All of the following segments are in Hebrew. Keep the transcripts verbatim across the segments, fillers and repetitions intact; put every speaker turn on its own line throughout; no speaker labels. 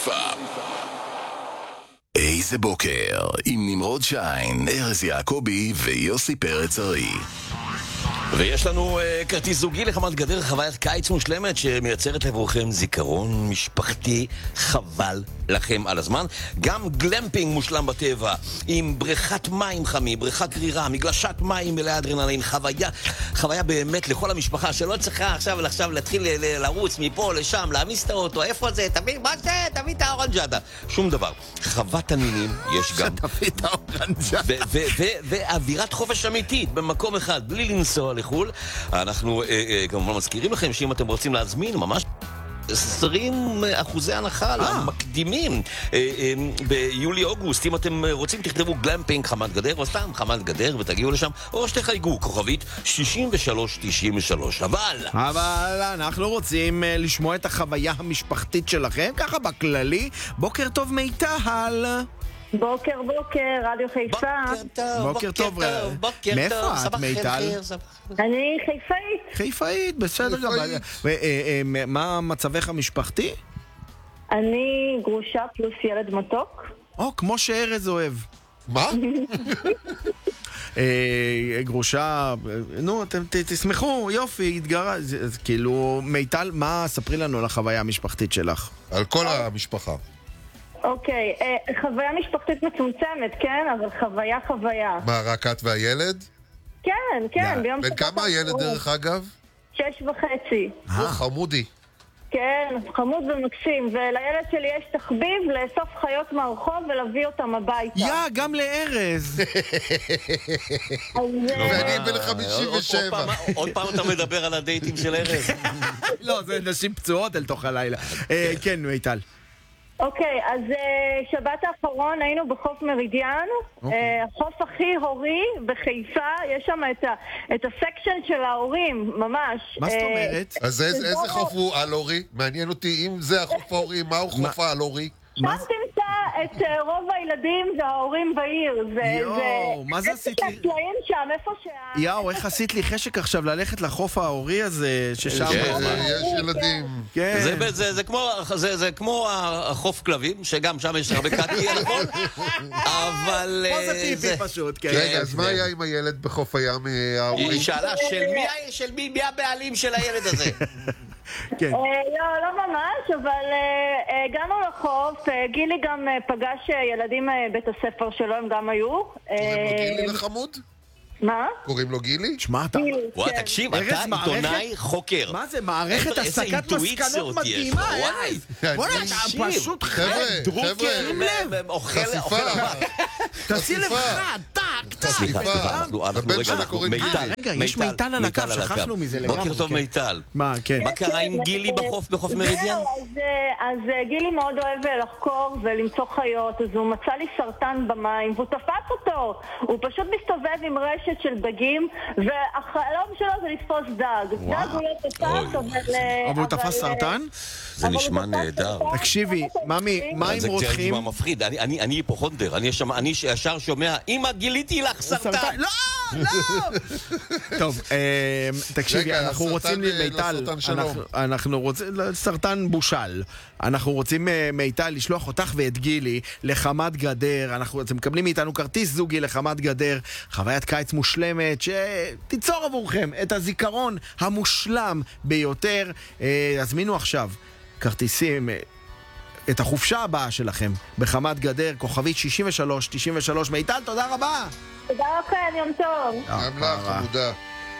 חיפה. איזה בוקר עם נמרוד שיין, ארז יעקבי ויוסי פרץ ארי.
ויש לנו uh, כרטיס זוגי לחמת גדר, חוויית קיץ מושלמת שמייצרת עבורכם זיכרון משפחתי חבל לכם על הזמן. גם גלמפינג מושלם בטבע, עם בריכת מים חמים, בריכה קרירה, מגלשת מים מלאה אדרנלין, חוויה, חוויה באמת לכל המשפחה שלא צריכה עכשיו עכשיו להתחיל ל- ל- לרוץ מפה לשם, להעמיס את האוטו, איפה זה, תביא, מה זה, תביא את האורנג'אדה, שום דבר. חוות תנינים יש גם,
תביא את האורנג'אדה.
ו- ו- ו- ואווירת חופש אמיתית במקום אחד, בלי לנסוע לחול. אנחנו אה, אה, כמובן מזכירים לכם שאם אתם רוצים להזמין ממש עשרים אחוזי הנחה למקדימים אה, אה, ביולי-אוגוסט. אם אתם רוצים תכתבו גלמפינג חמת גדר או סתם חמת גדר ותגיעו לשם, או שתחייגו כוכבית שישים ושלוש תשעים ושלוש. אבל
אבל אנחנו רוצים uh, לשמוע את החוויה המשפחתית שלכם ככה בכללי. בוקר טוב מיטל.
בוקר בוקר, רדיו חיפה.
בוקר טוב,
בוקר טוב,
בוקר
מאיפה
טוב,
את,
סבח
מיטל?
חיר, סבח חיר.
אני חיפאית.
חיפאית, בסדר גם. ומה מצבך המשפחתי?
אני גרושה פלוס ילד מתוק.
או, כמו שארז אוהב.
מה?
אה, גרושה, נו, אתם ת- תשמחו, יופי, התגרה, זה- אז כאילו, מיטל, מה, ספרי לנו על החוויה המשפחתית שלך.
על כל המשפחה.
אוקיי, אה, חוויה משפחתית מצומצמת, כן? אבל חוויה חוויה.
מה, רק את והילד?
כן, כן.
יא,
ביום
בן
שבת
כמה הילד
האחרון.
דרך אגב?
שש וחצי.
הוא חמודי.
כן, חמוד ומקסים. ולילד שלי יש תחביב לאסוף חיות מהרחוב ולהביא אותם הביתה.
יא, גם לארז.
אז, אה,
ואני בן חמישים
עוד
ושבע.
פעם- עוד פעם אתה מדבר על הדייטים של ארז.
לא, זה נשים פצועות אל תוך הלילה. אה, כן, מיטל.
אוקיי, אז uh, שבת האחרון היינו בחוף מרידיאן,
אוקיי.
uh, החוף הכי הורי בחיפה, יש שם את, ה, את הסקשן של ההורים, ממש.
מה זאת
אה,
אומרת?
אז איזה
זה
איזה
לא-
חוף הוא על-הורי? מעניין אותי אם זה החוף ההורי, מהו חוף העל-הורי?
שם תמצא את uh, רוב הילדים וההורים בעיר. זה,
יואו,
זה,
מה זה
יש
עשית
את
לי?
הסלעים שם, איפה שה...
יאו, איך עשית לי חשק עכשיו ללכת לחוף ההורי הזה, ששם...
כן,
אה, יש ילדים.
כן.
זה, זה, זה, כמו, זה, זה כמו החוף כלבים, שגם שם יש הרבה קטי, נכון? אבל... אה,
פוזיטיבי
זה-
פשוט, כן.
רגע, אז מה היה עם הילד בחוף הים ההורי?
היא שאלה, של מי, של מי, מי הבעלים של הילד הזה?
כן.
אה, לא, לא ממש, אבל אה, אה, הגענו לחוף, אה, גילי גם אה, פגש אה, ילדים מבית הספר שלו, הם גם היו.
קוראים לו
אה,
גילי לחמוד?
מה?
קוראים לו גילי?
שמע, אתה...
גילי,
וואי,
כן.
תקשיב,
ארז,
אתה
מערכת-
עיתונאי חוקר.
מה זה, מערכת
איזה- איזה
הסקת
אינטואיציות
מסקנות
יש
מדהימה,
לך, וואי.
ארז. בוא'נה, אתה
תקשיב.
פשוט
חבר'ה,
חד דרוקר
חבר'ה.
עם לב.
אוכל,
חשיפה.
אוכל אבק.
תעשי
חשיפה.
לבך, טק, טק.
סליחה,
חשיפה.
סליחה, אנחנו, אנחנו,
הבן
רגע,
שלה
אנחנו,
קוראים
מיטל,
גילי.
רגע, יש מיטל על הקו, שכחנו מזה לגמרי,
בוקר טוב
כן.
מיטל.
מה, כן.
מה קרה עם גילי בחוף, בחוף מרידיאן?
זהו, אז, אה, אז אה, גילי מאוד אוהב אה, לחקור ולמצוא חיות, אז הוא מצא לי סרטן במים, והוא תפס אותו. הוא פשוט מסתובב עם רשת של דגים, והחלום שלו זה לתפוס דג. דג הוא לא תפס, אבל... אה,
אבל הוא
אבל,
תפס
אה,
סרטן?
זה
אבל הוא
נשמע
תפס
נהדר.
סרטן.
תקשיבי, ממי, מה עם
זה
רותחים?
נשמע מפחיד, אני- אני אני היפוכונדר, אני שם- אני ישר שומע, אמא גיליתי לך סרטן.
לא, לא! טוב, אה, תקשיבי,
רגע,
אנחנו
הסרטן,
רוצים,
אה,
מיטל,
לסרטן שלו.
אנחנו- אנחנו רוצים, סרטן בושל. אנחנו רוצים, אה, מיטל, לשלוח אותך ואת גילי לחמת גדר. אנחנו, אתם מקבלים מאיתנו כרטיס זוגי לחמת גדר, חוויית קיץ מושלמת, שתיצור עבורכם את הזיכרון המושלם ביותר. אה, הזמינו עכשיו כרטיסים, אה, את החופשה הבאה שלכם בחמת גדר, כוכבית שישים ושלוש תשעים ושלוש. מיטל, תודה רבה.
תודה לכם, יום טוב.
גם לך, חמודה.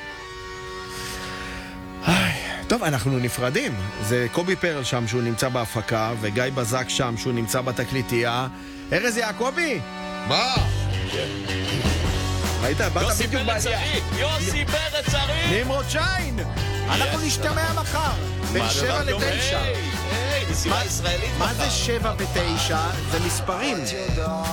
איי, טוב, אנחנו נפרדים. זה קובי פרל שם שהוא נמצא בהפקה, וגיא בזק שם שהוא נמצא בתקליטייה. ארז יעקבי!
מה?
ראית? באת
יוסי
בדיוק
פרץ
בעלייה.
ארי, יוסי פרץ ארי.
נמרוד שיין! אנחנו נשתמע מחר, בין
מה
שבע
דבר טוב?
לתשע.
היי, היי, מסיבה ישראלית
מה
מחר.
זה שבע ותשע? זה מספרים.